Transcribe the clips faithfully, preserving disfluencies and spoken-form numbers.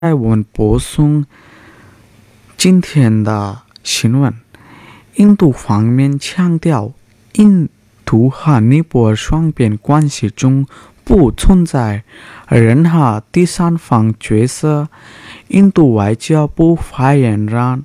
在我们播送今天的新闻，印度方面强调，印度和尼泊尔双边关系中不存在任何第三方角色。印度外交部发言人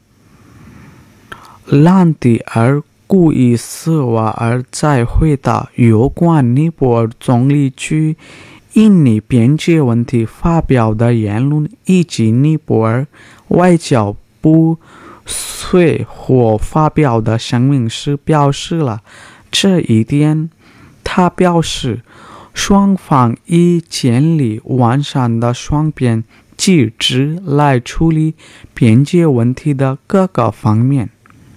兰迪尔·古伊斯瓦尔在回答有关尼泊尔总理去印尼边界问题发表的言论，以及尼泊尔外交部随后发表的声明时表示了这一点。他表示，双方已建立完善的双边机制来处理边界问题的各个方面。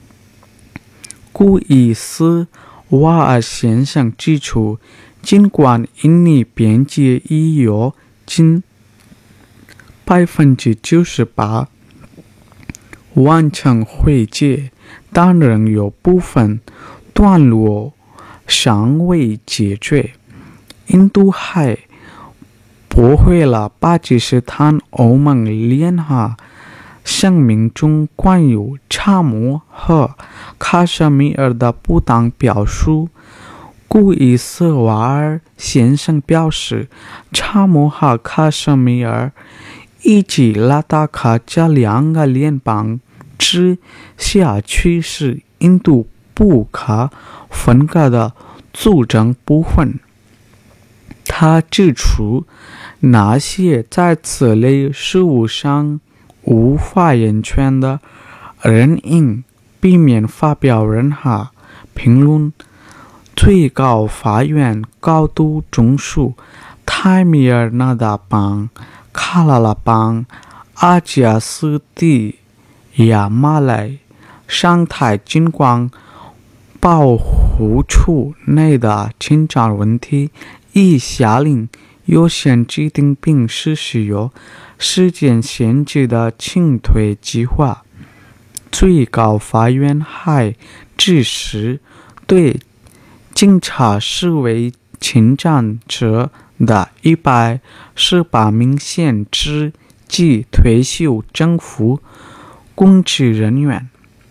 古伊斯瓦尔先生指出，尽管印尼边界已有近百分之九十八完成毁解，但仍有部分段落尚未解决。印度还驳回了巴基斯坦欧盟联合声明中关于查谟和喀什米尔的不当表述。古伊斯瓦尔先生表示，查谟和喀什米尔以及拉达克这两个联邦制辖区是印度不可分割的组成部分。他指出，那些在此类事务上无发言权的人应避免发表任何评论。最高法院高度重视泰米尔纳达邦、卡拉拉邦、阿加斯蒂亚马来、上台金光保护处内的侵占问题，已下令优先制定并实施有时间限制的清退计划。最高法院还指示对警察视为侵占者的一百十八名现职及退休政府公职人员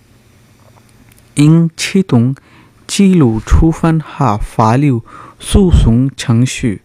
应启动纪律处分和法律诉讼程序。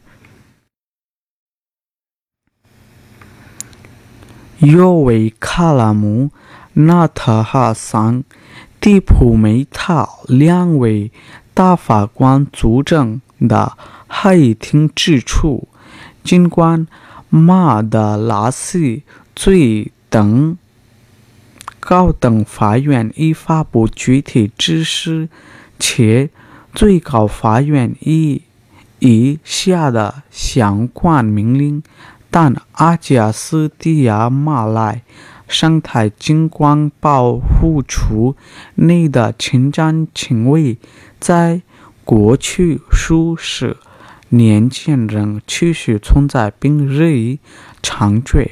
尤维卡拉姆、纳特哈桑、蒂普梅塔两位大法官组成的会庭指出，尽管马德拉斯最等高等法院已发布具体指示，且最高法院已已下的相关命令，但阿加斯蒂亚马来生态景观保护处内的侵占行为在过去数十年间仍持续存在并日益猖獗。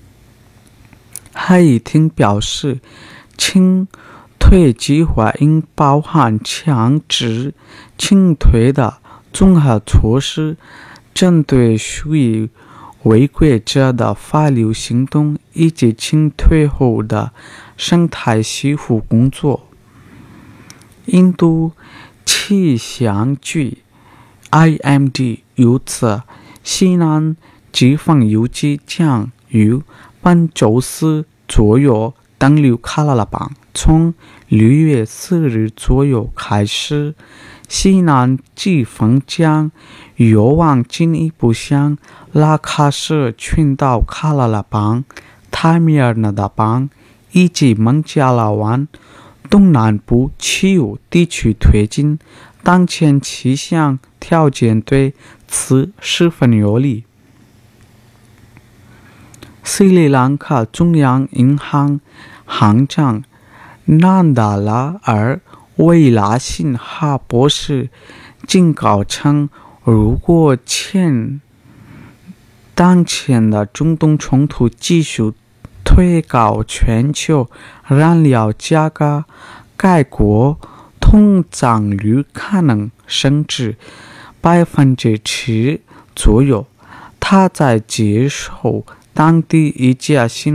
会庭表示，清退计划应包含强制清退的综合措施，针对属于违规者的法律行动，以及清退后的生态修复工作。印度气象局 I M D 预测，西南季风预计将于本周四左右登陆卡拉拉邦，从六月四日左右开始，西南季风将有望进一步向拉喀什群岛、卡拉拉邦、泰米尔纳达邦以及孟加拉湾东南部区域地区推进。当前气象条件对此十分有利。斯里兰卡中央银行行长南达拉尔维拉辛哈博士警告称，如果前当前的中东冲突继续推高全球燃料价格，该国通胀率可能升至百分之七左右。他在接受当地一家新